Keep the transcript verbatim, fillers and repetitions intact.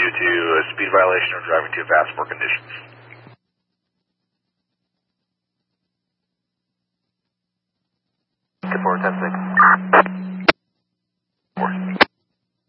due to a speed violation or driving too fast for conditions. four ten six.